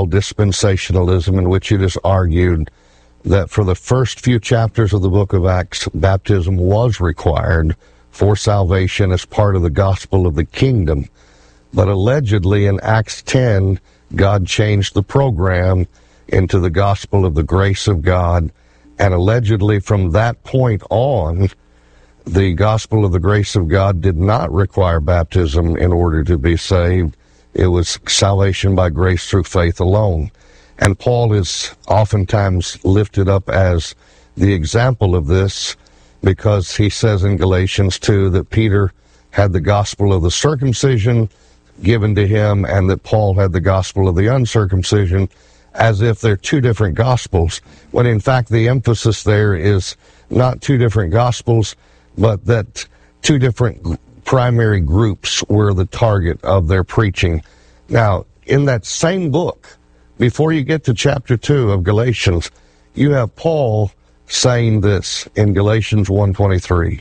called dispensationalism, in which it is argued that for the first few chapters of the book of Acts, baptism was required for salvation as part of the gospel of the kingdom. But allegedly in Acts 10, God changed the program into the gospel of the grace of God, and allegedly from that point on, the gospel of the grace of God did not require baptism in order to be saved. It was salvation by grace through faith alone. And Paul is oftentimes lifted up as the example of this, because he says in Galatians 2 that Peter had the gospel of the circumcision given to him, and that Paul had the gospel of the uncircumcision, as if they're two different gospels, when in fact the emphasis there is not two different gospels, but that two different primary groups were the target of their preaching. Now, in that same book, before you get to chapter 2 of Galatians, you have Paul saying this in Galatians 1:23.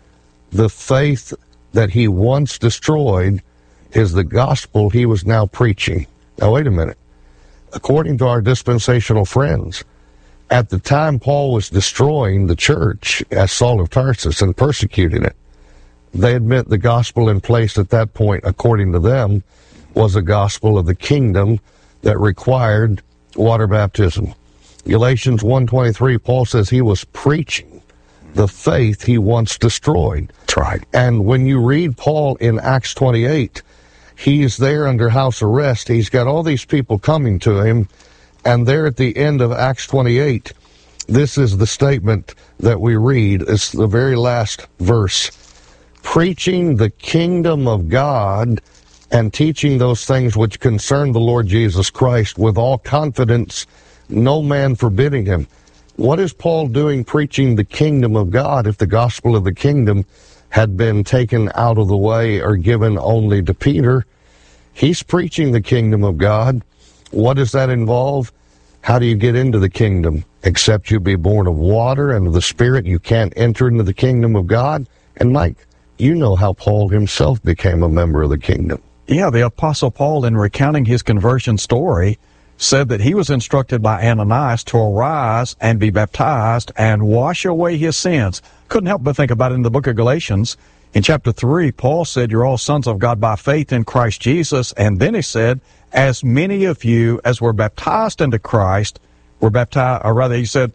The faith that he once destroyed is the gospel he was now preaching. Now, wait a minute. According to our dispensational friends, at the time Paul was destroying the church as Saul of Tarsus and persecuting it, they admit the gospel in place at that point, according to them, was a gospel of the kingdom that required water baptism. Galatians 1:23, Paul says he was preaching the faith he once destroyed. That's right. And when you read Paul in Acts 28, he's there under house arrest. He's got all these people coming to him. And there at the end of Acts 28, this is the statement that we read. It's the very last verse. Preaching the kingdom of God and teaching those things which concern the Lord Jesus Christ with all confidence, no man forbidding him. What is Paul doing preaching the kingdom of God if the gospel of the kingdom had been taken out of the way or given only to Peter? He's preaching the kingdom of God. What does that involve? How do you get into the kingdom? Except you be born of water and of the Spirit, you can't enter into the kingdom of God. And Mike, you know how Paul himself became a member of the kingdom. Yeah, the Apostle Paul, in recounting his conversion story, said that he was instructed by Ananias to arise and be baptized and wash away his sins. Couldn't help but think about it in the book of Galatians. In chapter 3, Paul said, you're all sons of God by faith in Christ Jesus. And then he said, as many of you as were baptized into Christ were baptized, or rather he said,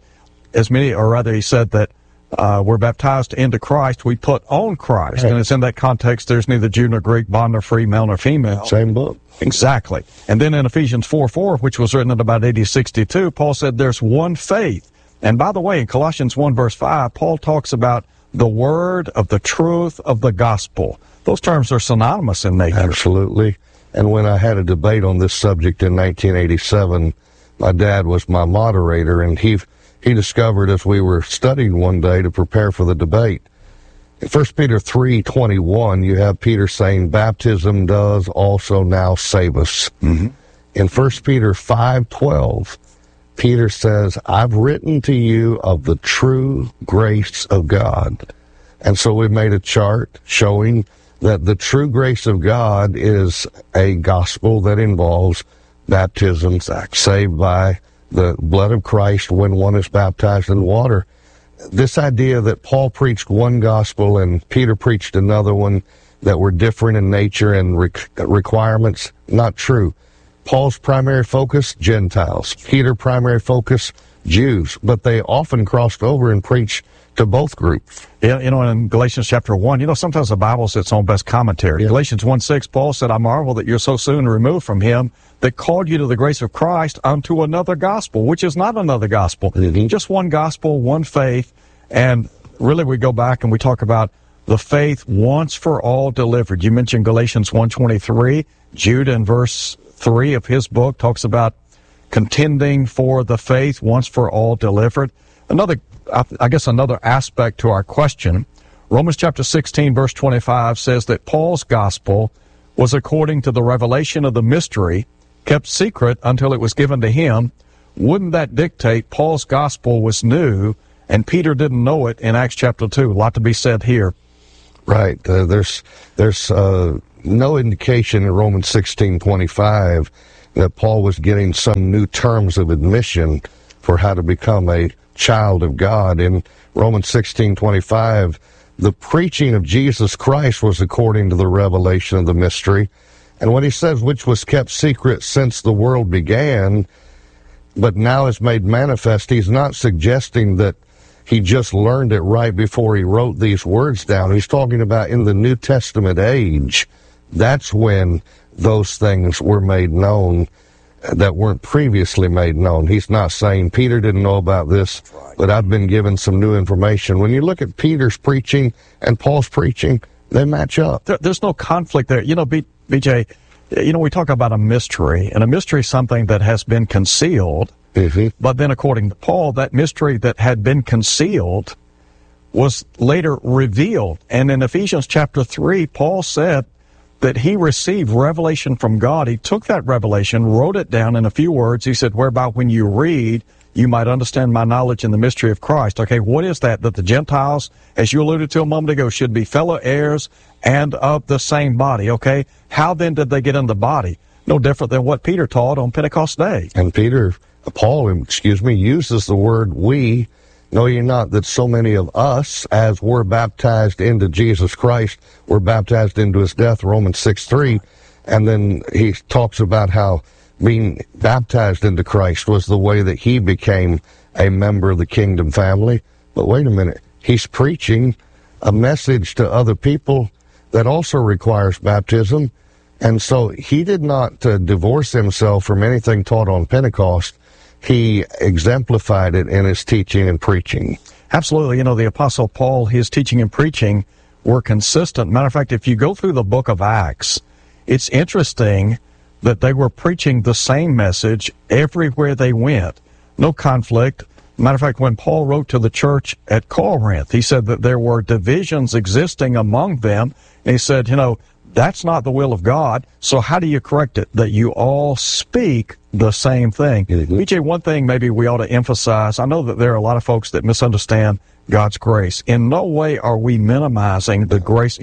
that we're baptized into Christ, we put on Christ. Right. And it's in that context, there's neither Jew nor Greek, bond nor free, male nor female. Same book. Exactly. And then in Ephesians 4:4, which was written in about AD 62, Paul said there's one faith. And by the way, in Colossians 1 verse 5, Paul talks about the word of the truth of the gospel. Those terms are synonymous in nature. Absolutely. And when I had a debate on this subject in 1987, my dad was my moderator, and he discovered as we were studying one day to prepare for the debate, in 1 Peter 3:21, you have Peter saying, baptism does also now save us. Mm-hmm. In 1 Peter 5:12, Peter says, I've written to you of the true grace of God. And so we made a chart showing that the true grace of God is a gospel that involves baptism, saved by the blood of Christ when one is baptized in water. This idea that Paul preached one gospel and Peter preached another one that were different in nature and requirements, not true. Paul's primary focus, Gentiles. Peter's primary focus, Jews. But they often crossed over and preached to both groups. Yeah, in Galatians chapter 1, sometimes the Bible's its own best commentary. Yeah. Galatians 1:6, Paul said, I marvel that you're so soon removed from him that called you to the grace of Christ unto another gospel, which is not another gospel. Mm-hmm. Just one gospel, one faith. And really we go back and we talk about the faith once for all delivered. You mentioned Galatians 1:23. Jude in verse 3 of his book talks about contending for the faith once for all delivered. Another aspect to our question, Romans chapter 16 verse 25 says that Paul's gospel was according to the revelation of the mystery, kept secret until it was given to him. Wouldn't that dictate Paul's gospel was new and Peter didn't know it in Acts chapter 2? A lot to be said here. Right. There's no indication in Romans 16:25 that Paul was getting some new terms of admission for how to become a child of God. In Romans 16:25, the preaching of Jesus Christ was according to the revelation of the mystery. And when he says, which was kept secret since the world began, but now is made manifest, he's not suggesting that he just learned it right before he wrote these words down. He's talking about in the New Testament age. That's when those things were made known that weren't previously made known. He's not saying Peter didn't know about this, but I've been given some new information. When you look at Peter's preaching and Paul's preaching, they match up. There's no conflict there. BJ, we talk about a mystery, and a mystery is something that has been concealed. Mm-hmm. But then according to Paul, that mystery that had been concealed was later revealed. And in Ephesians chapter 3, Paul said that he received revelation from God. He took that revelation, wrote it down in a few words. He said, whereby when you read, you might understand my knowledge in the mystery of Christ. Okay, what is that? That the Gentiles, as you alluded to a moment ago, should be fellow heirs and of the same body. Okay, how then did they get in the body? No different than what Peter taught on Pentecost Day. And Paul uses the word we. Know ye not that so many of us, as were baptized into Jesus Christ, were baptized into his death, Romans 6:3. And then he talks about how being baptized into Christ was the way that he became a member of the kingdom family. But wait a minute, he's preaching a message to other people that also requires baptism. And so he did not divorce himself from anything taught on Pentecost. He exemplified it in his teaching and preaching. Absolutely. The Apostle Paul, his teaching and preaching were consistent. Matter of fact, if you go through the book of Acts, it's interesting that they were preaching the same message everywhere they went. No conflict. Matter of fact, when Paul wrote to the church at Corinth, he said that there were divisions existing among them. And he said, that's not the will of God. So how do you correct it? That you all speak the same thing. Mm-hmm. BJ, one thing maybe we ought to emphasize, I know that there are a lot of folks that misunderstand God's grace. In no way are we minimizing the grace.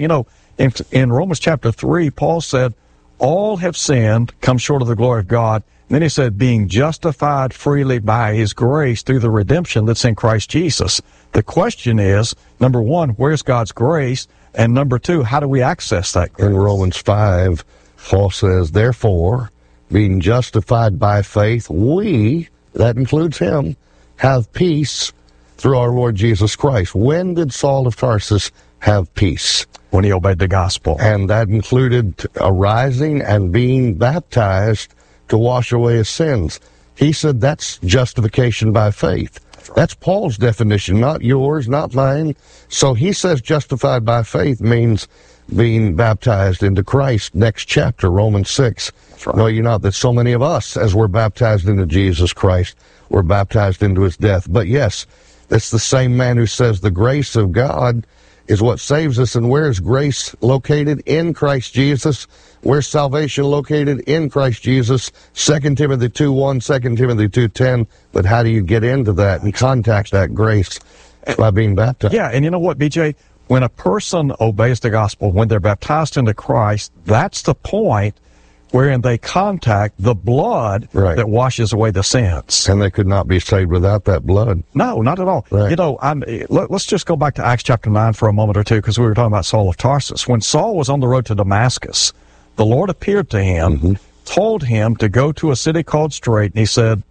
In Romans chapter 3, Paul said, all have sinned, come short of the glory of God. And then he said, being justified freely by his grace through the redemption that's in Christ Jesus. The question is, number one, where's God's grace? And number two, how do we access that grace? In Romans 5, Paul says, therefore, being justified by faith, we, that includes him, have peace through our Lord Jesus Christ. When did Saul of Tarsus have peace? When he obeyed the gospel. And that included arising and being baptized to wash away his sins. He said that's justification by faith. That's Paul's definition, not yours, not mine. So he says justified by faith means being baptized into Christ. Next chapter, Romans 6. Right. Know ye not that so many of us, as were baptized into Jesus Christ, were baptized into his death. But yes, that's the same man who says the grace of God is what saves us. And where is grace located? In Christ Jesus. Where's salvation located? In Christ Jesus. 2 Timothy 2:1, 2 Timothy 2:10. But how do you get into that and contact that grace? By being baptized. Yeah, and you know what, BJ? When a person obeys the gospel, when they're baptized into Christ, that's the point wherein they contact the blood that washes away the sins. And they could not be saved without that blood. No, not at all. Right. Let's just go back to Acts chapter 9 for a moment or two, because we were talking about Saul of Tarsus. When Saul was on the road to Damascus, the Lord appeared to him, told him to go to a city called Straight, and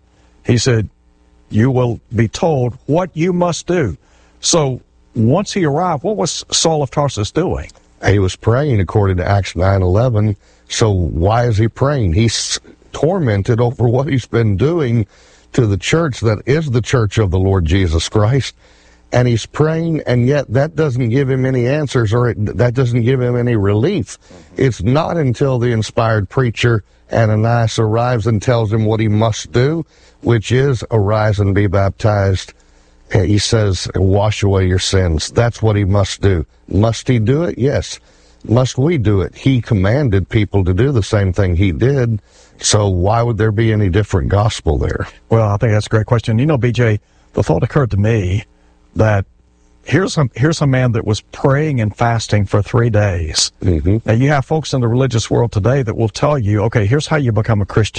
he said, you will be told what you must do. So once he arrived, what was Saul of Tarsus doing? He was praying according to Acts 9:11. So why is he praying? He's tormented over what he's been doing to the church that is the church of the Lord Jesus Christ. And he's praying, and yet that doesn't give him any answers, or that doesn't give him any relief. It's not until the inspired preacher, Ananias, arrives and tells him what he must do, which is arise and be baptized. He says, wash away your sins. That's what he must do. Must he do it? Yes. Must we do it? He commanded people to do the same thing he did. So why would there be any different gospel there? Well, I think that's a great question. BJ, the thought occurred to me that here's a man that was praying and fasting for 3 days. Mm-hmm. Now, you have folks in the religious world today that will tell you, okay, here's how you become a Christian.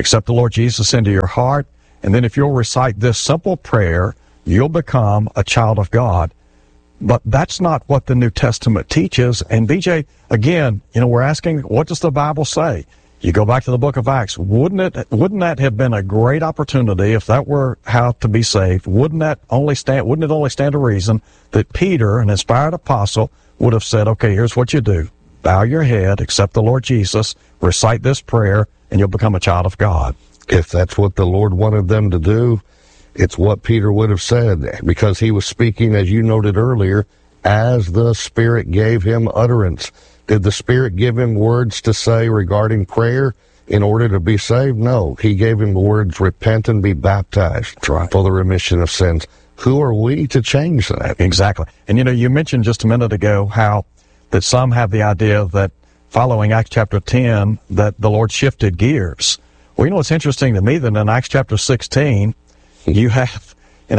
accept the Lord Jesus into your heart, and then if you'll recite this simple prayer, you'll become a child of God. But that's not what the New Testament teaches. And BJ, again, we're asking, what does the Bible say? You go back to the book of Acts. Wouldn't that have been a great opportunity if that were how to be saved? Wouldn't it only stand to reason that Peter, an inspired apostle, would have said, okay, here's what you do. Bow your head, accept the Lord Jesus, recite this prayer, and you'll become a child of God. If that's what the Lord wanted them to do, it's what Peter would have said, because he was speaking, as you noted earlier, as the Spirit gave him utterance. Did the Spirit give him words to say regarding prayer in order to be saved? No. He gave him the words, repent and be baptized for the remission of sins. Who are we to change that? Exactly. And you mentioned just a minute ago how that some have the idea that following Acts chapter 10, that the Lord shifted gears. Well, it's interesting to me that in Acts chapter 16, you have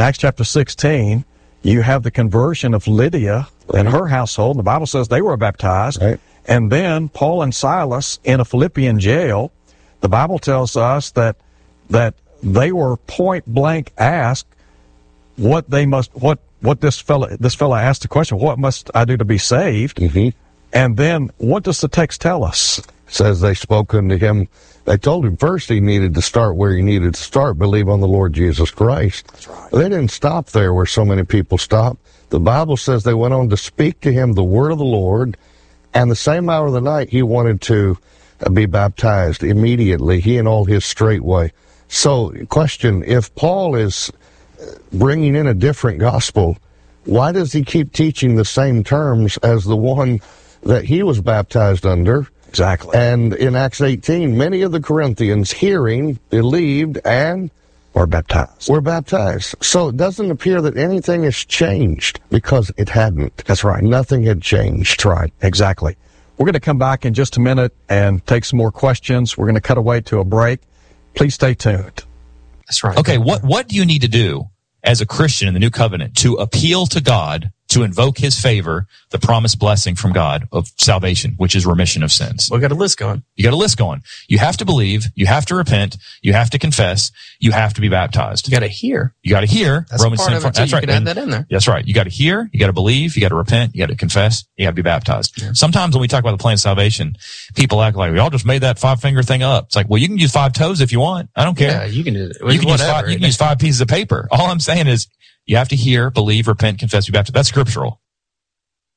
the conversion of Lydia and her household. The Bible says they were baptized. Right. And then Paul and Silas in a Philippian jail, the Bible tells us that they were point blank asked what this fella asked the question, what must I do to be saved? Mm-hmm. And then what does the text tell us? It says they spoke unto him. They told him first he needed to start where he needed to start, believe on the Lord Jesus Christ. That's right. They didn't stop there where so many people stop. The Bible says they went on to speak to him the word of the Lord, and the same hour of the night he wanted to be baptized immediately, he and all his straightway. So, question, if Paul is bringing in a different gospel, why does he keep teaching the same terms as the one that he was baptized under? Exactly. And in Acts 18, many of the Corinthians, hearing, believed, and were baptized. So it doesn't appear that anything has changed, because it hadn't. That's right. Nothing had changed. That's right. Exactly. We're going to come back in just a minute and take some more questions. We're going to cut away to a break. Please stay tuned. That's right. Okay, what do you need to do as a Christian in the New Covenant to appeal to God, to invoke his favor, the promised blessing from God of salvation, which is remission of sins? We got a list going. You got a list going. You have to believe, you have to repent, you have to confess, you have to be baptized. You got to hear. You got to hear. That's Romans part 10, of it, too. that's You right. can add that in there. That's right. You got to hear, you got to believe, you got to repent, you got to confess, you got to be baptized. Yeah. Sometimes when we talk about the plan of salvation, people act like we all just made that 5-finger thing up. It's like, well, you can use 5 toes if you want. I don't care. Yeah, you can do it. You can use 5 pieces of paper. All I'm saying is you have to hear, believe, repent, confess, be baptized. That's scriptural.